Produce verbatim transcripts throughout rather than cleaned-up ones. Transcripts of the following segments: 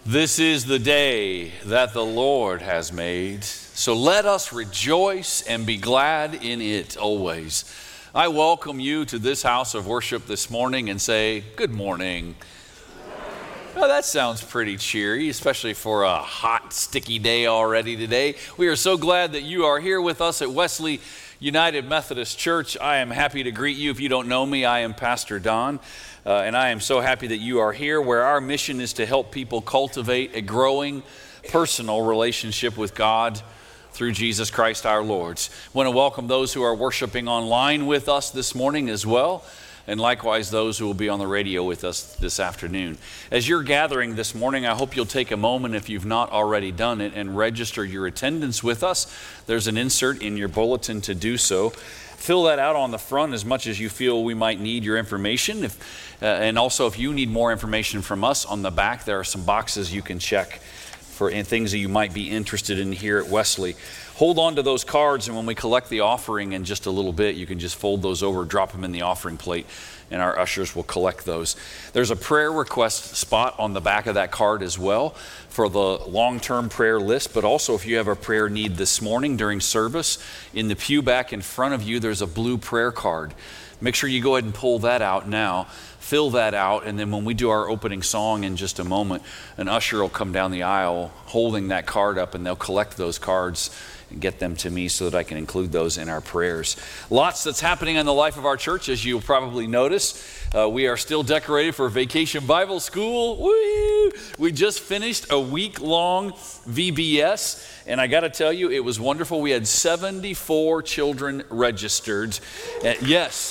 This is the day that the Lord has made, so let us rejoice and be glad in it always. I welcome you to this house of worship this morning and say, good morning. Oh, that sounds pretty cheery, especially for a hot, sticky day already today. We are so glad that you are here with us at Wesley United Methodist Church. I am happy to greet you. If you don't know me, I am Pastor Don. Uh, and I am so happy that you are here, where our mission is to help people cultivate a growing personal relationship with God through Jesus Christ our Lord. I want to welcome those who are worshiping online with us this morning as well, and likewise those who will be on the radio with us this afternoon. As you're gathering this morning, I hope you'll take a moment, if you've not already done it, and register your attendance with us. There's an insert in your bulletin to do so. Fill that out on the front as much as you feel we might need your information. If, uh, and also, if you need more information from us, on the back there are some boxes you can check for things that you might be interested in here at Wesley. Hold on to those cards, and when we collect the offering in just a little bit, you can just fold those over, drop them in the offering plate, and our ushers will collect those. There's a prayer request spot on the back of that card as well for the long-term prayer list, but also if you have a prayer need this morning during service, in the pew back in front of you, there's a blue prayer card. Make sure you go ahead and pull that out now. Fill that out, and then when we do our opening song in just a moment, an usher will come down the aisle holding that card up, and they'll collect those cards and get them to me so that I can include those in our prayers. Lots that's happening in the life of our church, as you'll probably notice. Uh, we are still decorated for Vacation Bible School. Woo! We just finished a week-long V B S, and I got to tell you, it was wonderful. We had seventy-four children registered. Uh, yes.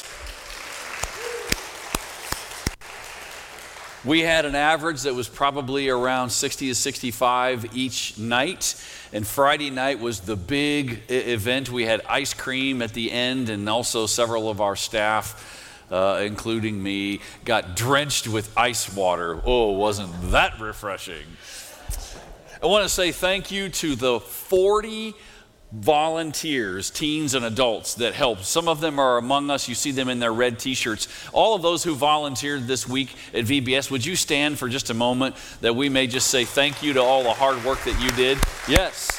We had an average that was probably around sixty to sixty-five each night. And Friday night was the big event. We had ice cream at the end, and also several of our staff, uh, including me, got drenched with ice water. Oh, wasn't that refreshing? I want to say thank you to the forty volunteers, teens and adults, that helped. Some of them are among us. You see them in their red t-shirts. All of those who volunteered this week at V B S, would you stand for just a moment that we may just say thank you to all the hard work that you did? Yes.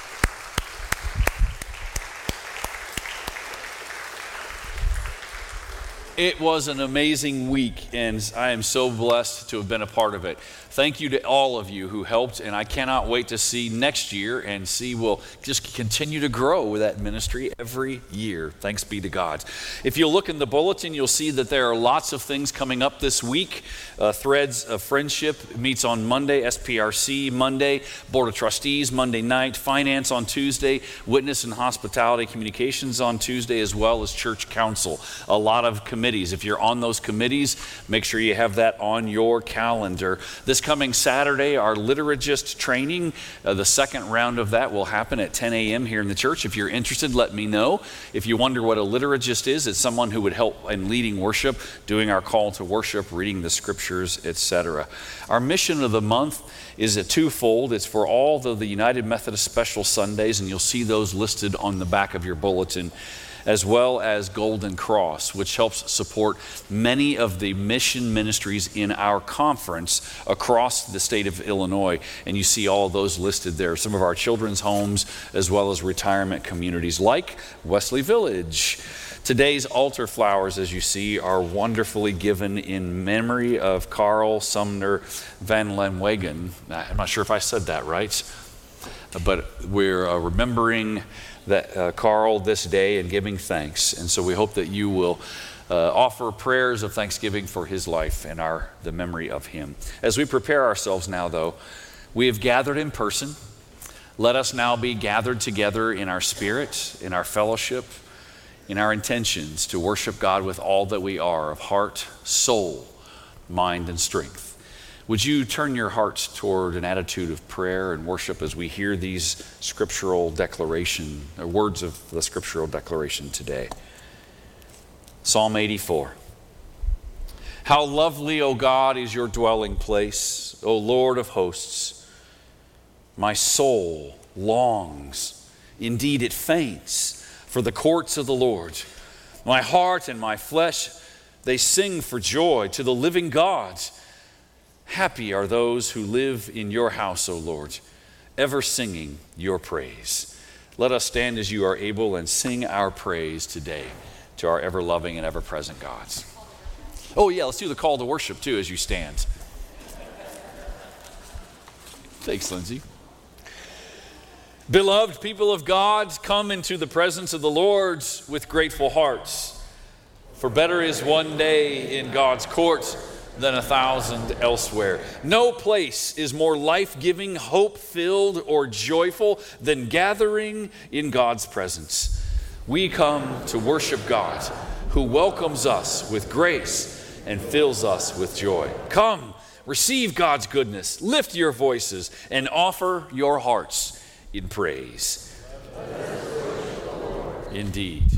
It was an amazing week, and I am so blessed to have been a part of it. Thank you to all of you who helped, and I cannot wait to see next year and see we'll just continue to grow with that ministry every year. Thanks be to God. If you look in the bulletin, you'll see that there are lots of things coming up this week. Uh, Threads of Friendship meets on Monday, S P R C Monday, Board of Trustees Monday night, Finance on Tuesday, Witness and Hospitality Communications on Tuesday, as well as Church Council. A lot of committees. If you're on those committees, make sure you have that on your calendar. This coming Saturday, our liturgist training, uh, the second round of that will happen at ten a.m. here in the church. If you're interested, let me know. If you wonder what a liturgist is, it's someone who would help in leading worship, doing our call to worship, reading the scriptures, et cetera. Our mission of the month is a twofold. It's for all the, the United Methodist Special Sundays, and you'll see those listed on the back of your bulletin, as well as Golden Cross, which helps support many of the mission ministries in our conference across the state of Illinois. And you see all of those listed there. Some of our children's homes, as well as retirement communities like Wesley Village. Today's altar flowers, as you see, are wonderfully given in memory of Carl Sumner Van Lanwegen. I'm not sure if I said that right, but we're uh, remembering that uh, Carl this day and giving thanks. And so we hope that you will uh, offer prayers of thanksgiving for his life and our the memory of him. As we prepare ourselves now, though, we have gathered in person. Let us now be gathered together in our spirit, in our fellowship, in our intentions to worship God with all that we are of heart, soul, mind, and strength. Would you turn your hearts toward an attitude of prayer and worship as we hear these scriptural declaration, or words of the scriptural declaration today? Psalm eighty-four. How lovely, O God, is your dwelling place, O Lord of hosts. My soul longs, indeed it faints, for the courts of the Lord. My heart and my flesh, they sing for joy to the living God. Happy are those who live in your house, O Lord, ever singing your praise. Let us stand as you are able and sing our praise today to our ever-loving and ever-present God. Oh yeah, let's do the call to worship too as you stand. Thanks, Lindsay. Beloved people of God, come into the presence of the Lord with grateful hearts. For better is one day in God's court than a thousand elsewhere. No place is more life-giving, hope-filled, or joyful than gathering in God's presence. We come to worship God, who welcomes us with grace and fills us with joy. Come, receive God's goodness, lift your voices, and offer your hearts in praise. Indeed.